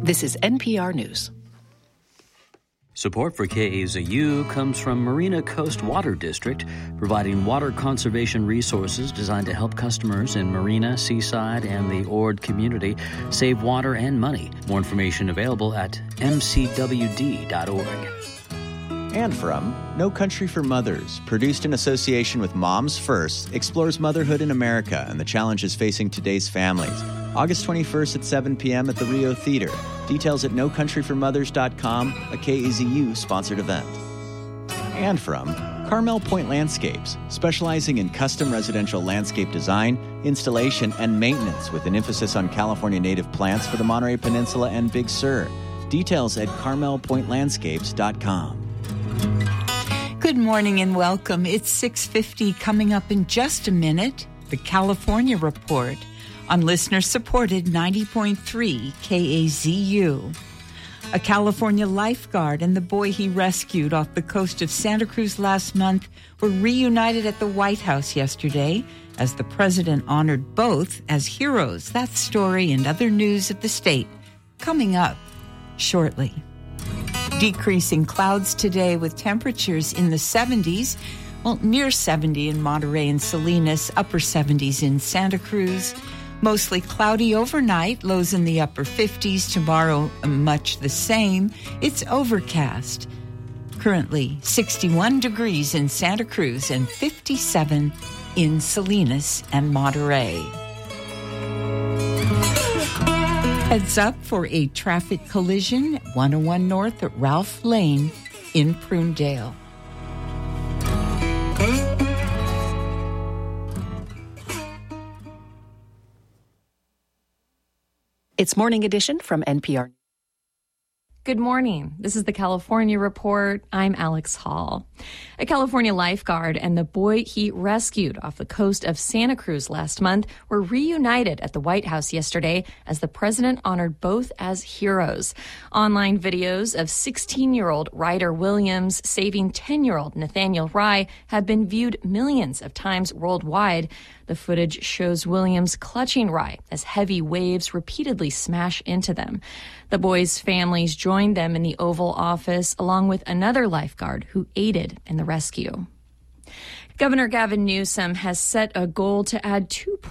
This is NPR News. Support for KAZU comes from Marina Coast Water District, providing water conservation resources designed to help customers in Marina, Seaside, and the Ord community save water and money. More information available at mcwd.org. And from No Country for Mothers, produced in association with Moms First, explores motherhood in America and the challenges facing today's families. August 21st at 7 p.m. at the Rio Theater. Details at nocountryformothers.com, a KAZU-sponsored event. And from Carmel Point Landscapes, specializing in custom residential landscape design, installation, and maintenance with an emphasis on California native plants for the Monterey Peninsula and Big Sur. Details at carmelpointlandscapes.com. Good morning and welcome. It's 6:50 coming up in just a minute. The California Report on listener-supported 90.3 KAZU. A California lifeguard and the boy he rescued off the coast of Santa Cruz last month were reunited at the White House yesterday as the president honored both as heroes. That story and other news of the state coming up shortly. Decreasing clouds today with temperatures in the 70s, near 70 in Monterey and Salinas, upper 70s in Santa Cruz. Mostly cloudy overnight, lows in the upper 50s. Tomorrow, much the same. It's overcast. Currently, 61 degrees in Santa Cruz and 57 in Salinas and Monterey. Heads up for a traffic collision, 101 North at Ralph Lane in Prunedale. It's Morning Edition from NPR. Good morning. This is the California Report. I'm Alex Hall. A California lifeguard and the boy he rescued off the coast of Santa Cruz last month were reunited at the White House yesterday as the president honored both as heroes. Online videos of 16-year-old Ryder Williams saving 10-year-old Nathaniel Rye have been viewed millions of times worldwide. The footage shows Williams clutching Rye as heavy waves repeatedly smash into them. The boys' families joined them in the Oval Office, along with another lifeguard who aided in the rescue. Governor Gavin Newsom has set a goal to add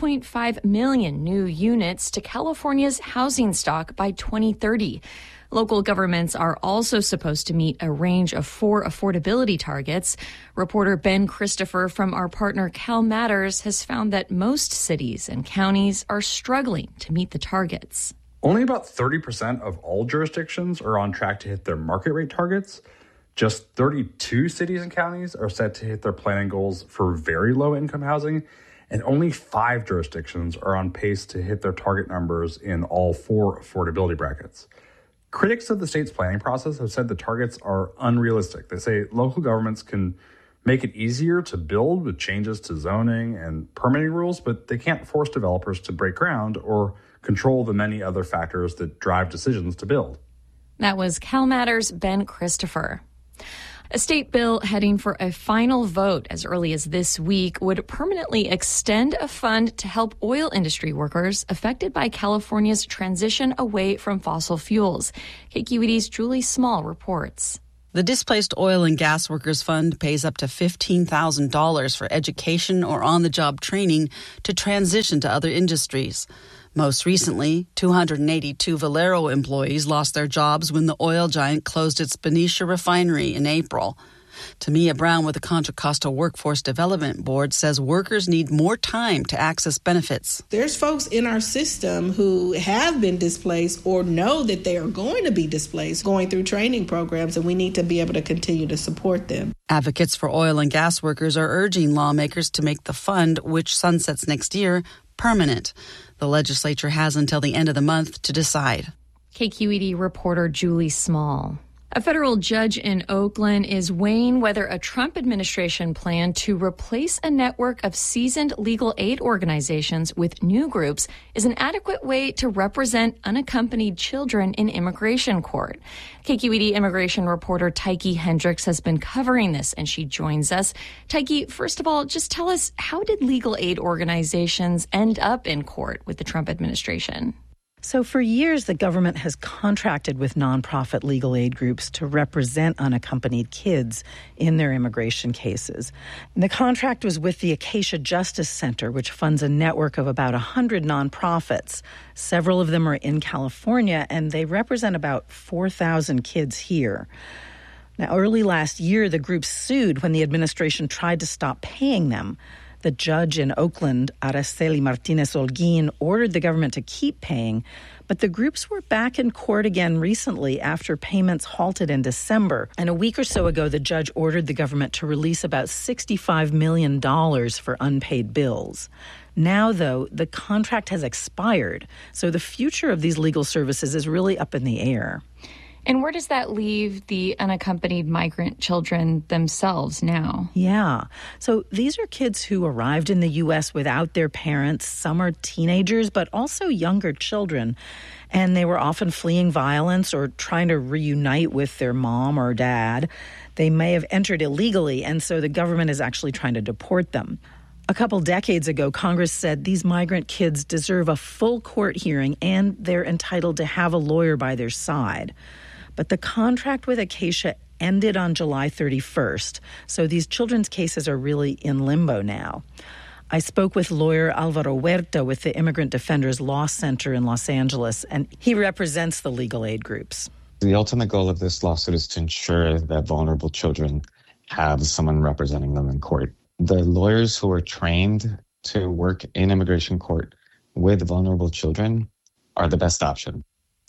2.5 million new units to California's housing stock by 2030. Local governments are also supposed to meet a range of 4 affordability targets. Reporter Ben Christopher from our partner Cal Matters has found that most cities and counties are struggling to meet the targets. Only about 30% of all jurisdictions are on track to hit their market rate targets. Just 32 cities and counties are set to hit their planning goals for very low income housing, and only 5 jurisdictions are on pace to hit their target numbers in all 4 affordability brackets. Critics of the state's planning process have said the targets are unrealistic. They say local governments can make it easier to build with changes to zoning and permitting rules, but they can't force developers to break ground or control the many other factors that drive decisions to build. That was Cal Matters' Ben Christopher. A state bill heading for a final vote as early as this week would permanently extend a fund to help oil industry workers affected by California's transition away from fossil fuels. KQED's Julie Small reports. The Displaced Oil and Gas Workers Fund pays up to $15,000 for education or on-the-job training to transition to other industries. Most recently, 282 Valero employees lost their jobs when the oil giant closed its Benicia refinery in April. Tamia Brown with the Contra Costa Workforce Development Board says workers need more time to access benefits. There's folks in our system who have been displaced or know that they are going to be displaced going through training programs, and we need to be able to continue to support them. Advocates for oil and gas workers are urging lawmakers to make the fund, which sunsets next year, permanent. The legislature has until the end of the month to decide. KQED reporter Julie Small. A federal judge in Oakland is weighing whether a Trump administration plan to replace a network of seasoned legal aid organizations with new groups is an adequate way to represent unaccompanied children in immigration court. KQED immigration reporter Tyke Hendricks has been covering this, and she joins us. Tyke, first of all, just tell us, how did legal aid organizations end up in court with the Trump administration? So for years, the government has contracted with nonprofit legal aid groups to represent unaccompanied kids in their immigration cases. And the contract was with the Acacia Justice Center, which funds a network of about 100 nonprofits. Several of them are in California, and they represent about 4,000 kids here. Now, early last year, the group sued when the administration tried to stop paying them. The judge in Oakland, Araceli Martinez Holguin, ordered the government to keep paying, but the groups were back in court again recently after payments halted in December. And a week or so ago, the judge ordered the government to release about $65 million for unpaid bills. Now, though, the contract has expired, so the future of these legal services is really up in the air. And where does that leave the unaccompanied migrant children themselves now? Yeah. So these are kids who arrived in the U.S. without their parents. Some are teenagers, but also younger children. And they were often fleeing violence or trying to reunite with their mom or dad. They may have entered illegally, and so the government is actually trying to deport them. A couple decades ago, Congress said these migrant kids deserve a full court hearing and they're entitled to have a lawyer by their side. But the contract with Acacia ended on July 31st, so these children's cases are really in limbo now. I spoke with lawyer Alvaro Huerta with the Immigrant Defenders Law Center in Los Angeles, and he represents the legal aid groups. The ultimate goal of this lawsuit is to ensure that vulnerable children have someone representing them in court. The lawyers who are trained to work in immigration court with vulnerable children are the best option.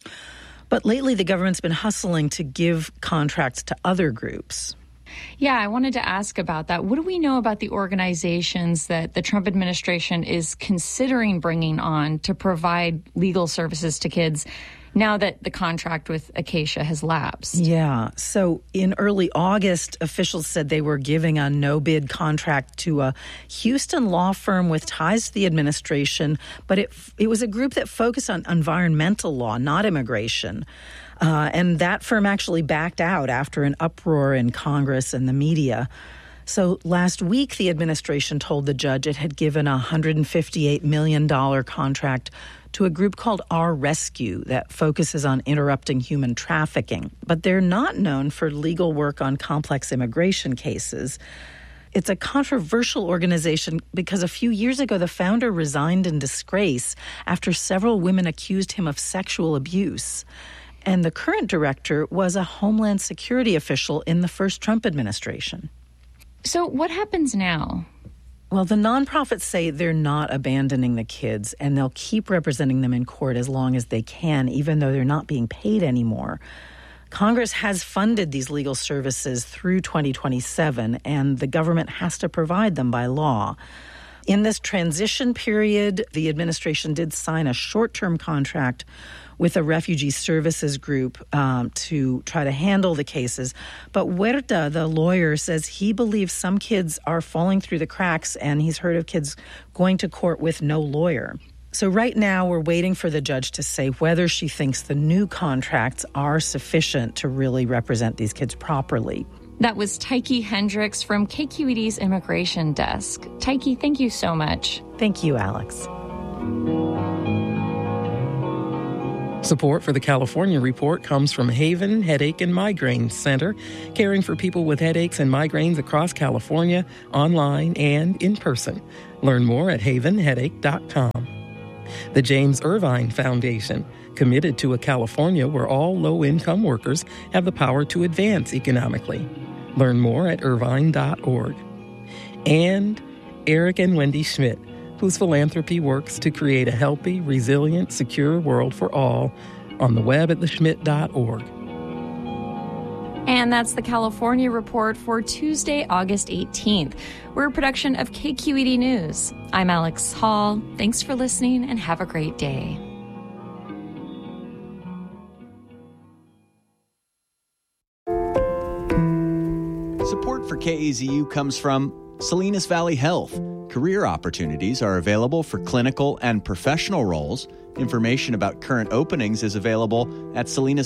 But lately, the government's been hustling to give contracts to other groups. Yeah, I wanted to ask about that. What do we know about the organizations that the Trump administration is considering bringing on to provide legal services to kids now that the contract with Acacia has lapsed? Yeah. So in early August, officials said they were giving a no-bid contract to a Houston law firm with ties to the administration, but it was a group that focused on environmental law, not immigration. And that firm actually backed out after an uproar in Congress and the media. So last week, the administration told the judge it had given a $158 million contract to a group called Our Rescue that focuses on interrupting human trafficking. But they're not known for legal work on complex immigration cases. It's a controversial organization because a few years ago, the founder resigned in disgrace after several women accused him of sexual abuse. And the current director was a Homeland Security official in the first Trump administration. So what happens now? Well, the nonprofits say they're not abandoning the kids, and they'll keep representing them in court as long as they can, even though they're not being paid anymore. Congress has funded these legal services through 2027, and the government has to provide them by law. In this transition period, the administration did sign a short-term contract with a refugee services group to try to handle the cases. But Huerta, the lawyer, says he believes some kids are falling through the cracks, and he's heard of kids going to court with no lawyer. So right now, we're waiting for the judge to say whether she thinks the new contracts are sufficient to really represent these kids properly. That was Tyche Hendricks from KQED's Immigration Desk. Tyche, thank you so much. Thank you, Alex. Support for the California Report comes from Haven Headache and Migraine Center, caring for people with headaches and migraines across California, online and in person. Learn more at havenheadache.com. The James Irvine Foundation, committed to a California where all low-income workers have the power to advance economically. Learn more at irvine.org. And Eric and Wendy Schmidt, whose philanthropy works to create a healthy, resilient, secure world for all, on the web at theschmidt.org. And that's the California Report for Tuesday, August 18th. We're a production of KQED News. I'm Alex Hall. Thanks for listening and have a great day. Support for KAZU comes from Salinas Valley Health. Career opportunities are available for clinical and professional roles. Information about current openings is available at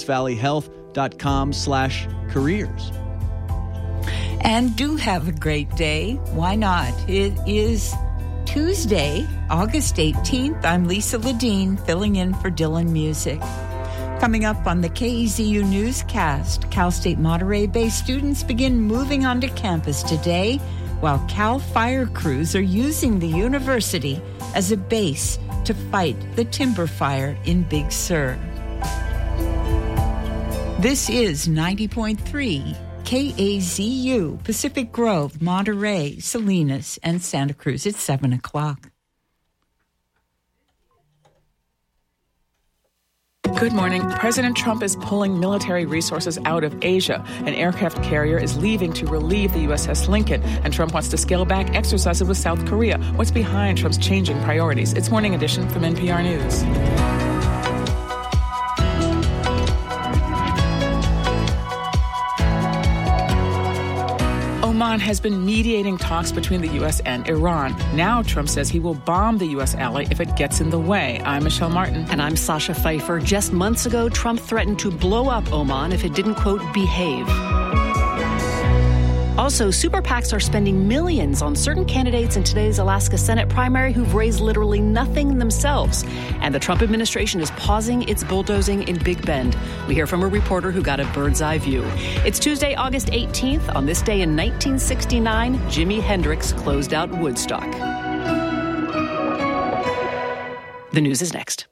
salinasvalleyhealth.com/careers. And do have a great day. Why not? It is Tuesday, August 18th. I'm Lisa Ledeen, filling in for Dylan Music. Coming up on the KEZU Newscast, Cal State Monterey Bay students begin moving onto campus today, while Cal Fire crews are using the university as a base to fight the timber fire in Big Sur. This is 90.3 KAZU, Pacific Grove, Monterey, Salinas, and Santa Cruz. It's 7 o'clock. Good morning. President Trump is pulling military resources out of Asia. An aircraft carrier is leaving to relieve the USS Lincoln, and Trump wants to scale back exercises with South Korea. What's behind Trump's changing priorities? It's Morning Edition from NPR News. Oman has been mediating talks between the U.S. and Iran. Now Trump says he will bomb the U.S. ally if it gets in the way. I'm Michelle Martin. And I'm Sasha Pfeiffer. Just months ago, Trump threatened to blow up Oman if it didn't, quote, behave. Also, super PACs are spending millions on certain candidates in today's Alaska Senate primary who've raised literally nothing themselves. And the Trump administration is pausing its bulldozing in Big Bend. We hear from a reporter who got a bird's eye view. It's Tuesday, August 18th. On this day in 1969, Jimi Hendrix closed out Woodstock. The news is next.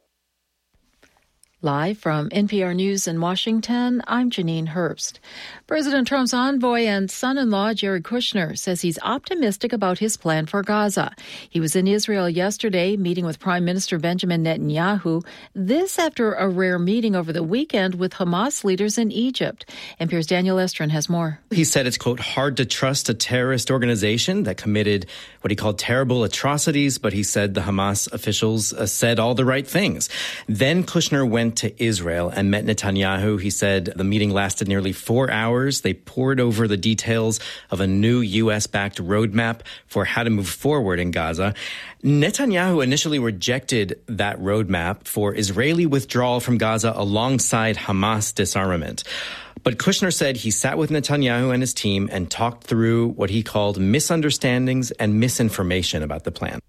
Live from NPR News in Washington, I'm Janine Herbst. President Trump's envoy and son-in-law Jared Kushner says he's optimistic about his plan for Gaza. He was in Israel yesterday meeting with Prime Minister Benjamin Netanyahu. This after a rare meeting over the weekend with Hamas leaders in Egypt. NPR's Daniel Estrin has more. He said it's, quote, hard to trust a terrorist organization that committed what he called terrible atrocities, but he said the Hamas officials said all the right things. Then Kushner went to Israel and met Netanyahu. He said the meeting lasted nearly 4 hours. They pored over the details of a new U.S.-backed roadmap for how to move forward in Gaza. Netanyahu initially rejected that roadmap for Israeli withdrawal from Gaza alongside Hamas disarmament. But Kushner said he sat with Netanyahu and his team and talked through what he called misunderstandings and misinformation about the plan.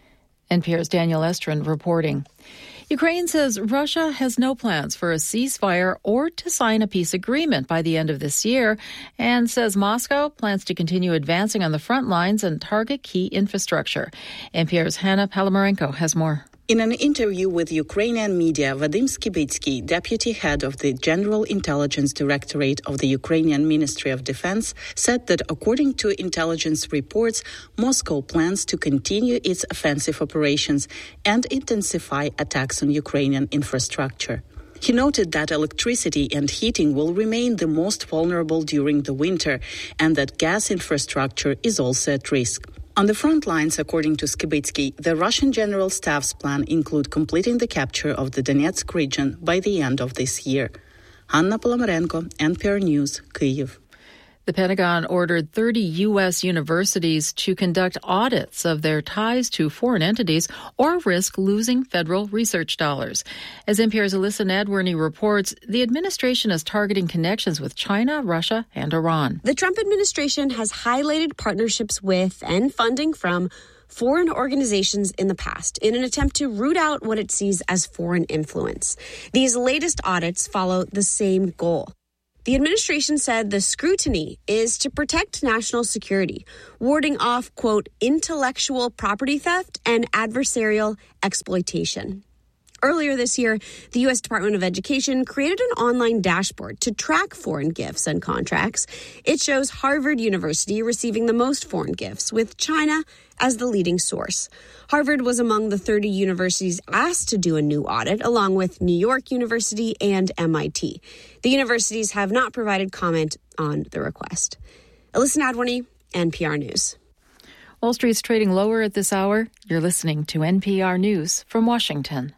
NPR's Daniel Estrin reporting. Ukraine says Russia has no plans for a ceasefire or to sign a peace agreement by the end of this year, and says Moscow plans to continue advancing on the front lines and target key infrastructure. NPR's Hannah Palomarenko has more. In an interview with Ukrainian media, Vadim Skibitsky, deputy head of the General Intelligence Directorate of the Ukrainian Ministry of Defense, said that according to intelligence reports, Moscow plans to continue its offensive operations and intensify attacks on Ukrainian infrastructure. He noted that electricity and heating will remain the most vulnerable during the winter and that gas infrastructure is also at risk. On the front lines, according to Skibitsky, the Russian General Staff's plan include completing the capture of the Donetsk region by the end of this year. Anna Polomarenko, NPR News, Kyiv. The Pentagon ordered 30 U.S. universities to conduct audits of their ties to foreign entities or risk losing federal research dollars. As NPR's Alyssa Nadworny reports, the administration is targeting connections with China, Russia, and Iran. The Trump administration has highlighted partnerships with and funding from foreign organizations in the past in an attempt to root out what it sees as foreign influence. These latest audits follow the same goal. The administration said the scrutiny is to protect national security, warding off, quote, intellectual property theft and adversarial exploitation. Earlier this year, the U.S. Department of Education created an online dashboard to track foreign gifts and contracts. It shows Harvard University receiving the most foreign gifts, with China as the leading source. Harvard was among the 30 universities asked to do a new audit, along with New York University and MIT. The universities have not provided comment on the request. Alyssa Nadworny, NPR News. Wall Street's trading lower at this hour. You're listening to NPR News from Washington.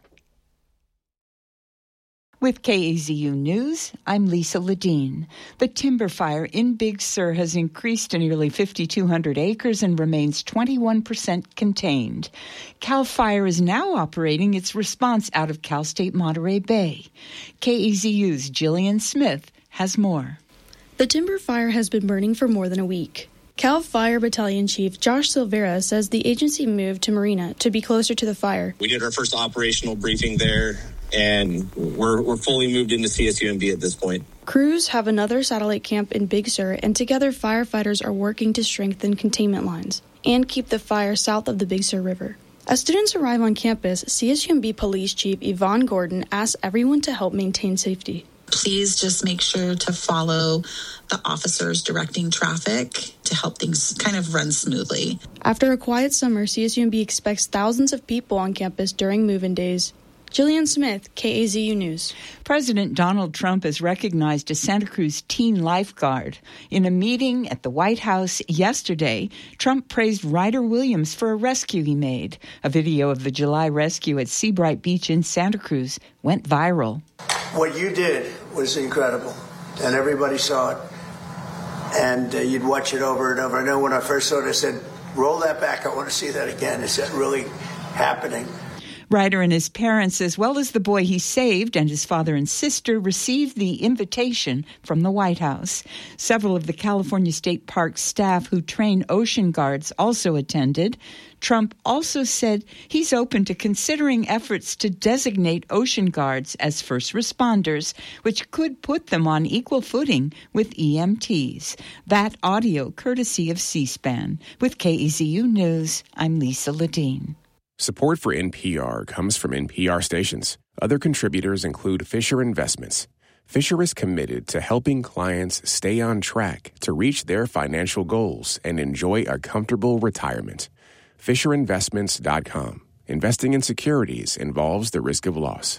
With KAZU News, I'm Lisa Ledeen. The timber fire in Big Sur has increased to nearly 5,200 acres and remains 21% contained. CAL FIRE is now operating its response out of Cal State Monterey Bay. KAZU's Jillian Smith has more. The timber fire has been burning for more than a week. Cal Fire Battalion Chief Josh Silvera says the agency moved to Marina to be closer to the fire. We did our first operational briefing there, and we're fully moved into CSUMB at this point. Crews have another satellite camp in Big Sur, and together firefighters are working to strengthen containment lines and keep the fire south of the Big Sur River. As students arrive on campus, CSUMB Police Chief Yvonne Gordon asks everyone to help maintain safety. Please just make sure to follow the officers directing traffic to help things kind of run smoothly. After a quiet summer, CSUMB expects thousands of people on campus during move-in days. Jillian Smith, KAZU News. President Donald Trump has recognized a Santa Cruz teen lifeguard. In a meeting at the White House yesterday, Trump praised Ryder Williams for a rescue he made. A video of the July rescue at Seabright Beach in Santa Cruz went viral. What you did was incredible, and everybody saw it. And you'd watch it over and over. I know when I first saw it, I said, roll that back. I want to see that again. Is that really happening? Ryder and his parents, as well as the boy he saved and his father and sister, received the invitation from the White House. Several of the California State Park staff who train ocean guards also attended. Trump also said he's open to considering efforts to designate ocean guards as first responders, which could put them on equal footing with EMTs. That audio courtesy of C-SPAN. With KAZU News, I'm Lisa Ledeen. Support for NPR comes from NPR stations. Other contributors include Fisher Investments. Fisher is committed to helping clients stay on track to reach their financial goals and enjoy a comfortable retirement. FisherInvestments.com. Investing in securities involves the risk of loss.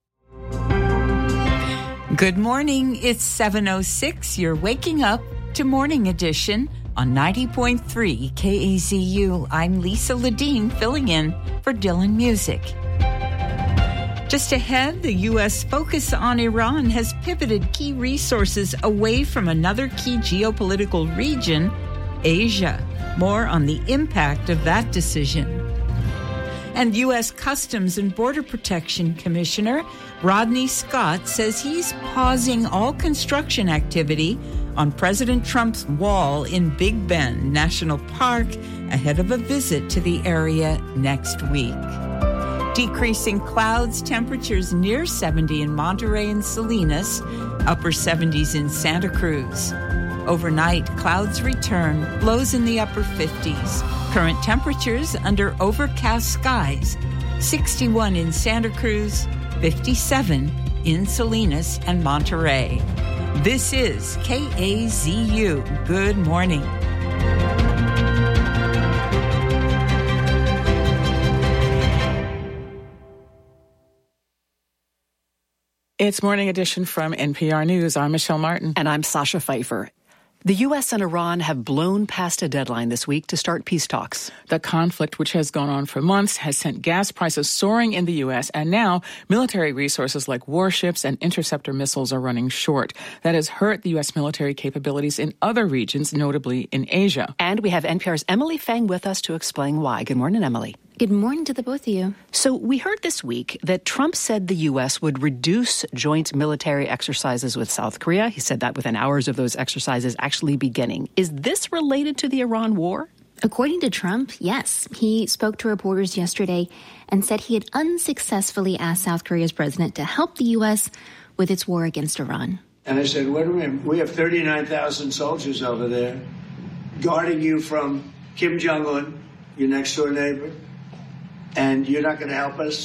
Good morning. It's 7:06. You're waking up to Morning Edition on 90.3 KAZU. I'm Lisa Ledeen, filling in for Dylan Music. Just ahead, the U.S. focus on Iran has pivoted key resources away from another key geopolitical region, Asia. More on the impact of that decision. And U.S. Customs and Border Protection Commissioner Rodney Scott says he's pausing all construction activity on President Trump's wall in Big Bend National Park ahead of a visit to the area next week. Decreasing clouds, temperatures near 70 in Monterey and Salinas, upper 70s in Santa Cruz. Overnight, clouds return, lows in the upper 50s. Current temperatures under overcast skies, 61 in Santa Cruz, 57 in Salinas and Monterey. This is KAZU. Good morning. It's Morning Edition from NPR News. I'm Michelle Martin. And I'm Sasha Pfeiffer. The U.S. and Iran have blown past a deadline this week to start peace talks. The conflict, which has gone on for months, has sent gas prices soaring in the U.S., and now military resources like warships and interceptor missiles are running short. That has hurt the U.S. military capabilities in other regions, notably in Asia. And we have NPR's Emily Feng with us to explain why. Good morning, Emily. Good morning to the both of you. So we heard this week that Trump said the U.S. would reduce joint military exercises with South Korea. He said that within hours of those exercises actually beginning. Is this related to the Iran war? According to Trump, yes. He spoke to reporters yesterday and said he had unsuccessfully asked South Korea's president to help the U.S. with its war against Iran. And I said, wait a minute, we have 39,000 soldiers over there guarding you from Kim Jong-un, your next door neighbor. And you're not going to help us?